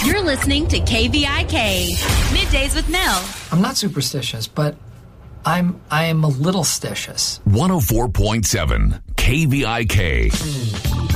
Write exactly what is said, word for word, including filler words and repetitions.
You're listening to K V I K, Middays with Mel. I'm not superstitious, but I'm I am a little stitious. one oh four point seven K V I K.